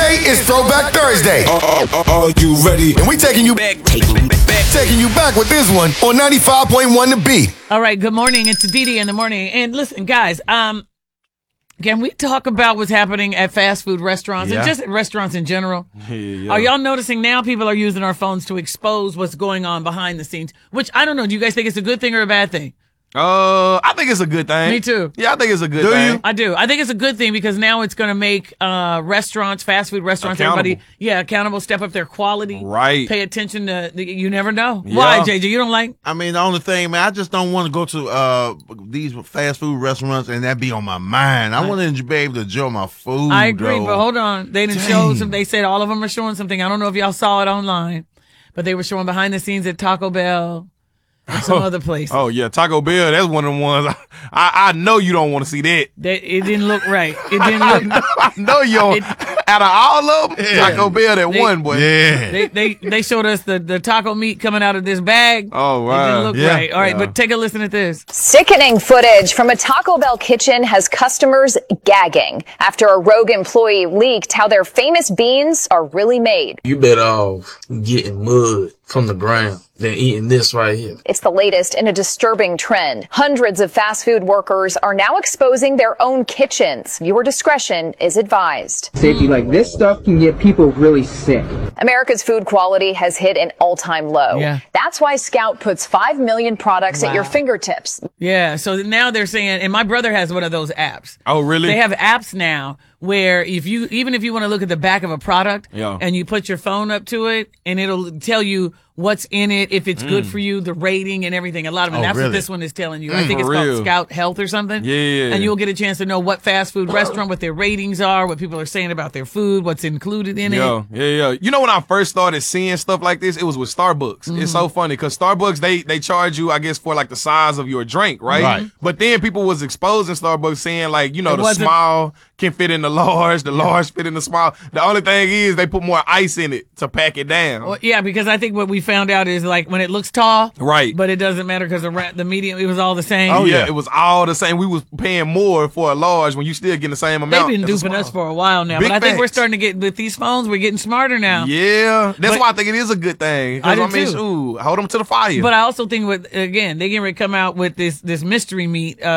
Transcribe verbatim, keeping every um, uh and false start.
Today is Throwback Thursday. Uh, uh, uh, are you ready? And we taking you back, taking you back, taking you back with this one on ninety-five point one The Beat. All right, good morning. It's Didi in the morning. And listen, guys, um, can we talk about what's happening at fast food restaurants Yeah. and just at restaurants in general? Yeah, yeah. Are y'all noticing now people are using our phones to expose what's going on behind the scenes? Which, I don't know, do you guys think it's a good thing or a bad thing? Uh, I think it's a good thing. Me too. Yeah, I think it's a good Do thing. you? I do. I think it's a good thing because now it's going to make uh, restaurants, fast food restaurants, everybody, Accountable. yeah, accountable, step up their quality. Right. Pay attention to, the, you never know. Yeah. Why, J J? You don't like? I mean, the only thing, man, I just don't want to go to uh these fast food restaurants and that be on my mind. I want to be able to enjoy my food. I agree, though. but hold on. They didn't show some. They said all of them are showing something. I don't know if y'all saw it online, but they were showing behind the scenes at Taco Bell and some other place. Oh yeah, Taco Bell. That's one of the ones. I, I, I know you don't want to see that. That it didn't look right. It didn't I look. know, I know you don't. Out of all of them, Taco Bell that They- one, boy. Yeah. They they they showed us the, the taco meat coming out of this bag. Oh It wow. didn't look Yeah. right. All right, Yeah. but take a listen at this. Sickening footage from a Taco Bell kitchen has customers gagging after a rogue employee leaked how their famous beans are really made. You better off getting mud from the ground than eating this right here. It's the latest in a disturbing trend. Hundreds of fast food workers are now exposing their own kitchens. Viewer discretion is advised. Safety like this stuff can get people really sick. America's food quality has hit an all-time low. Yeah. That's why Scout puts five million products at your Wow. fingertips. Yeah, so now they're saying, and my brother has one of those apps. Oh really? They have apps now where if you, even if you want to look at the back of a product Yeah. and you put your phone up to it and it'll tell you what's in it, if it's good for you, the rating and everything. A lot of them. Oh, That's what really? this one is telling you. I think for it's real. called Scout Health or something. Yeah. And you'll get a chance to know what fast food restaurant, what their ratings are, what people are saying about their food, what's included in Yeah, it. yeah, yeah. You know when I first started seeing stuff like this, it was with Starbucks. Mm-hmm. It's so funny because Starbucks they they charge you, I guess, for like the size of your drink, right? Right. But then people was exposing Starbucks saying like, you know, It the wasn't- small can fit in the large, the large fit in the small. The only thing is they put more ice in it to pack it down. Well, yeah, because I think what we found out is like when it looks tall, Right. but it doesn't matter because the ra- the medium, it was all the same. Oh yeah. yeah. It was all the same. We was paying more for a large when you still getting the same They've amount. been as a duping us small. for a while now, Big but I think we're facts. starting to get with these phones. We're getting smarter now. Yeah, that's But- why I think it is a good thing. 'Cause, I do I mean, too. shoot, hold them to the fire. But I also think with again, they getting ready to come out with this this mystery meat. Uh,